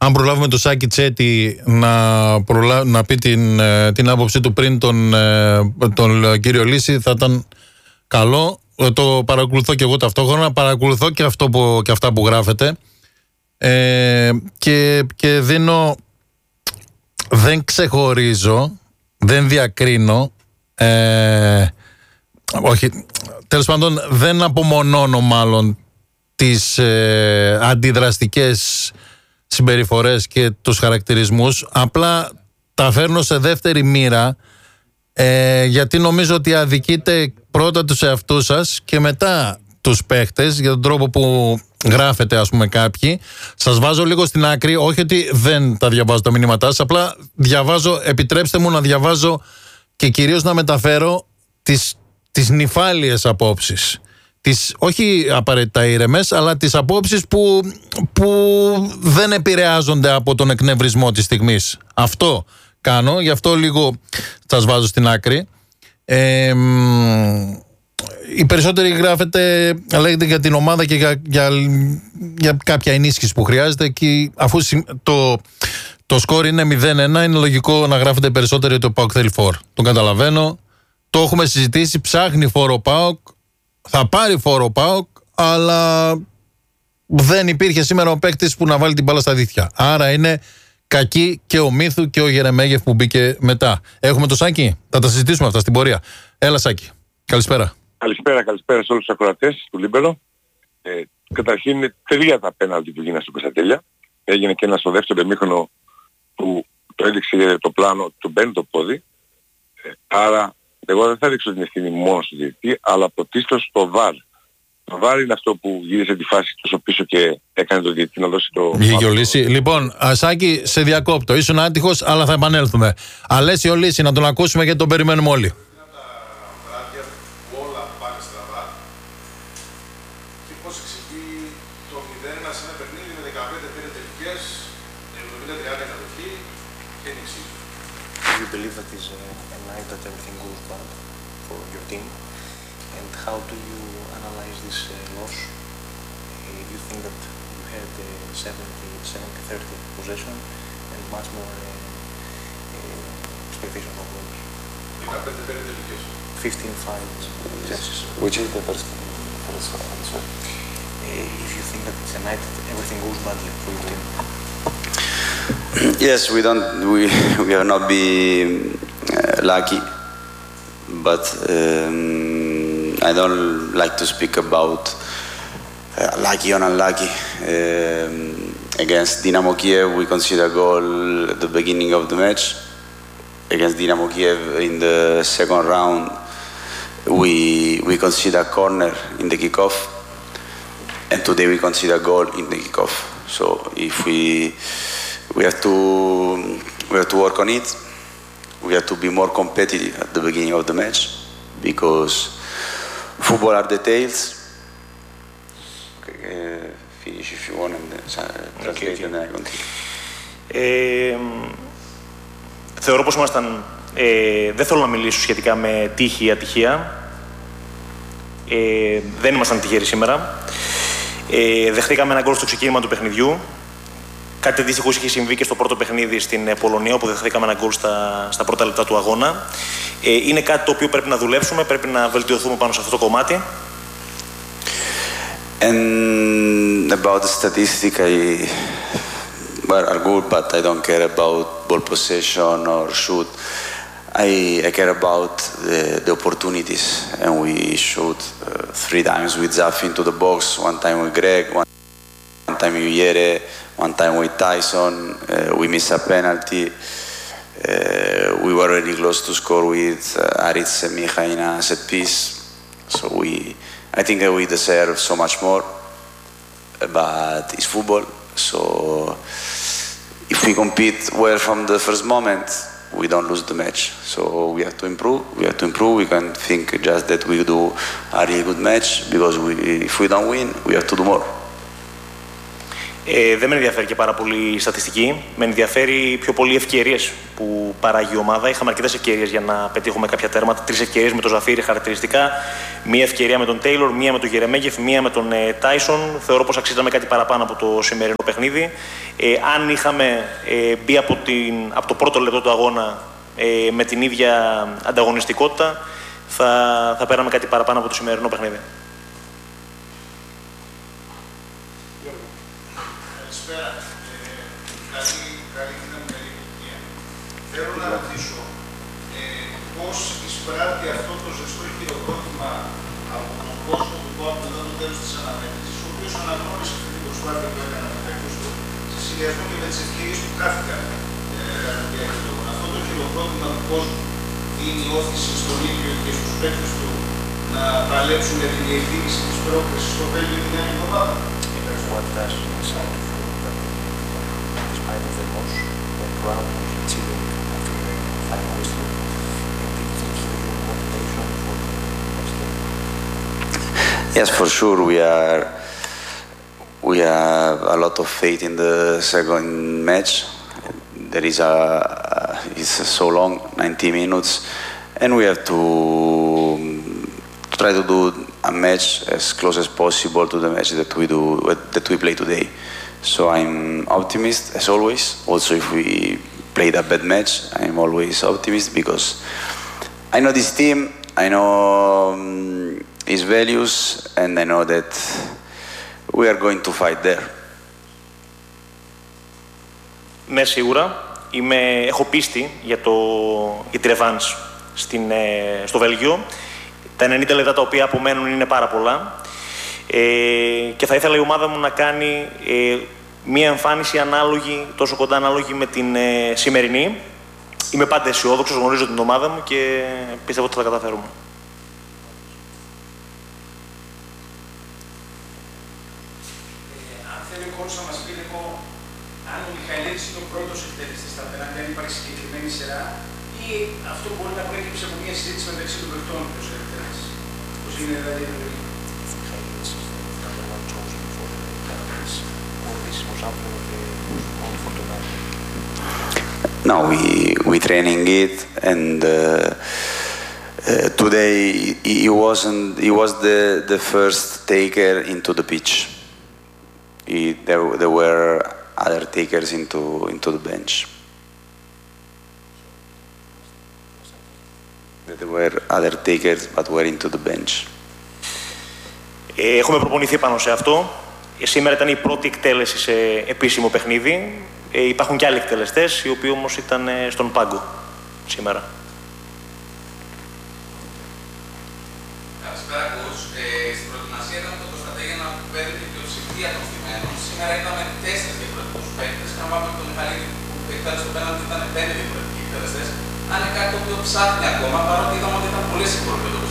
αν προλάβουμε τον Σάκη Τσέτη να πει την άποψή του πριν τον κύριο Λύση, θα ήταν καλό. Το παρακολουθώ και εγώ ταυτόχρονα, παρακολουθώ και αυτά που γράφετε, και δεν ξεχωρίζω, δεν διακρίνω, όχι, τέλος πάντων δεν απομονώνω μάλλον τις αντιδραστικές συμπεριφορές και τους χαρακτηρισμούς, απλά τα φέρνω σε δεύτερη μοίρα, γιατί νομίζω ότι αδικείτε πρώτα τους εαυτούς σας και μετά τους παίχτες για τον τρόπο που γράφετε, ας πούμε, κάποιοι. Σας βάζω λίγο στην άκρη, όχι ότι δεν τα διαβάζω τα μηνύματά σας, απλά διαβάζω, επιτρέψτε μου να διαβάζω και κυρίως να μεταφέρω τις νυφάλιες απόψεις. Όχι απαραίτητα ήρεμες, αλλά τις απόψεις που δεν επηρεάζονται από τον εκνευρισμό της στιγμής. Αυτό κάνω, γι' αυτό λίγο σας βάζω στην άκρη. Οι περισσότεροι λέγεται για την ομάδα και για κάποια ενίσχυση που χρειάζεται, και αφού το σκορ είναι 0-1, είναι λογικό να γράφετε περισσότερο ότι ο ΠΑΟΚ θέλει φόρ. Το καταλαβαίνω, το έχουμε συζητήσει, ψάχνει φόρ ο ΠΑΟΚ, θα πάρει φόρ ο ΠΑΟΚ, αλλά δεν υπήρχε σήμερα ο παίκτης που να βάλει την μπάλα στα δίχτυα. Άρα είναι κακή και ο Μύθου και ο Γερεμέγεφ που μπήκε μετά. Έχουμε το Σάκη, θα τα συζητήσουμε αυτά στην πορεία. Έλα Σάκη, καλησπέρα. Καλησπέρα σε όλους τους ακροατές του Λίμπερο. Καταρχήν είναι 3 τα πέναλτι που γίνανε στο Κωνσταντέλια. Έγινε και ένα στο δεύτερο ημίχρονο που το έδειξε το πλάνο, του μπαίνει το πόδι. Άρα εγώ δεν θα ρίξω την ευθύνη μόνο στο διαιτητή, αλλά πρωτίστως στο VAR. Το VAR είναι αυτό που γύρισε τη φάση τόσο πίσω και έκανε το διαιτητή να δώσει το... Βγήκε ο Λύση. Λοιπόν, Σάκη, σε διακόπτω. Ήσουν άτυχος, αλλά θα επανέλθουμε. Αλέσιο Λύση, να τον ακούσουμε γιατί τον περιμένουμε όλοι. Believe that is a night that everything goes bad for your team, and how do you analyze this loss? You think that you had 70-30 possession and much more expectation of goals. 15-5 chances. Which is the first answer? If you think that it's a night that everything goes badly for your team. Yes, we have not been lucky, but I don't like to speak about lucky or unlucky. Against Dynamo Kiev, we conceded a goal at the beginning of the match. Against Dynamo Kiev in the second round, we conceded a corner in the kickoff, and today we conceded a goal in the kickoff. So if we have to work on it. We have to be more competitive at the beginning of the match, because football are details. Finish if you want and translate and then I continue. Θεωρώ πως ήμασταν... δεν θέλω να μιλήσω σχετικά με τύχη ή ατυχία. Δεν ήμασταν τυχεροί σήμερα. Δεχτήκαμε ένα γκολ στο ξεκίνημα του παιχνιδιού. Κάτι αντίστοιχο είχε συμβεί και στο πρώτο παιχνίδι στην Πολωνία, όπου δεχθήκαμε ένα γκολ στα πρώτα λεπτά του αγώνα. Είναι κάτι το οποίο πρέπει να δουλέψουμε, πρέπει να βελτιωθούμε πάνω σε αυτό το κομμάτι. And about the statistics, are good, but I don't care about ball possession or shoot. I care about the opportunities, and we shoot 3 times with Zaf into the box, 1 time with Greg, one time with Yere, 1 time with Tyson. We missed a penalty. We were really close to score with Aritz and Micha in a set piece. So I think that we deserve so much more, but it's football. So if we compete well from the first moment, we don't lose the match. So we have to improve. We can think just that we do a really good match, because if we don't win, we have to do more. Δεν με ενδιαφέρει και πάρα πολύ η στατιστική. Με ενδιαφέρει πιο πολύ οι ευκαιρίες που παράγει η ομάδα. Είχαμε αρκετές ευκαιρίες για να πετύχουμε κάποια τέρματα. 3 ευκαιρίες με τον Ζαφίρι χαρακτηριστικά. Μία ευκαιρία με τον Τέιλορ, μία με τον Γερεμέγεφ, μία με τον Τάισον. Θεωρώ πως αξίζαμε κάτι παραπάνω από το σημερινό παιχνίδι. Αν είχαμε μπει από το πρώτο λεπτό του αγώνα με την ίδια ανταγωνιστικότητα, θα πέραμε κάτι παραπάνω από το σημερινό παιχνίδι. Καλησπέρα. Καλή δύναμη, καλή επιτυχία. Θέλω να ρωτήσω πώς εισπράττει αυτό το ζεστό χειροκρότημα από τον κόσμο του ΠΑΟΚ μετά το τέλος της αναμέτρησης, ο οποίος αναγνώρισε αυτή την προσπάθεια που έκανε με παίκτες του, σε συνδυασμό και με τις ευκαιρίες που χάθηκαν κατά τη διάρκεια του αγώνα. Αυτό το χειροκρότημα του κόσμου δίνει όθηση στον ίδιο και στους παίκτες του να παλέψουν για την διεκδίκηση της πρόκρισης στο Βέλγιο την άλλη εβδομάδα. Yes, for sure. We have a lot of faith in the second match. There is it's so long, 90 minutes, and we have to try to do a match as close as possible to the match that we play today. So I'm optimist as always. Also, if we played a bad match, I'm always optimist because I know this team. I know his values, and I know that we are going to fight there. Ναι, σίγουρα. Έχω πίστη για τη ρεβάνς στο Βέλγιο. Τα 90 λεπτά τα οποία απομένουν είναι πάρα πολλά. Και θα ήθελα η ομάδα μου να κάνει μία εμφάνιση ανάλογη, τόσο κοντά ανάλογη με την σημερινή. Είμαι πάντα αισιόδοξος, γνωρίζω την ομάδα μου και πιστεύω ότι θα τα καταφέρουμε. Αν θέλει ο Κώστας να μας πει λίγο αν ο Μιχαηλίδης είναι ο πρώτος εκτελεστής στα πέναλτι, αν υπάρχει συγκεκριμένη σειρά ή αυτό μπορεί να προέκυψε από μια συζήτηση μεταξύ των παιχτών ποιος εκτελέσει. Πώς είναι δηλαδή η επιλογή. No, we training it, and today he was the first taker into the pitch. There were other takers into the bench. There were other takers, but were into the bench. Έχουμε προπονηθεί πάνω σε αυτό. Σήμερα ήταν η πρώτη εκτέλεση σε επίσημο παιχνίδι. Υπάρχουν και άλλοι εκτελεστές, οι οποίοι όμως ήταν στον πάγκο σήμερα. Καλησπέρα, Κούς. Στην προετοιμασία είδαμε τον Κωνσταντέλια να παίρνει την πλειοψηφία των στημένων. Σήμερα είδαμε 4 διαφορετικούς παίκτες. Και αν πάμε τον Μιχαήλ που εκτέλεσε το πέναλτι, ήταν 5 διαφορετικοί εκτελεστές. Αν είναι κάτι το οποίο ψάχνει ακόμα, παρότι είδαμε ότι ήταν πολύ σίγουρο και το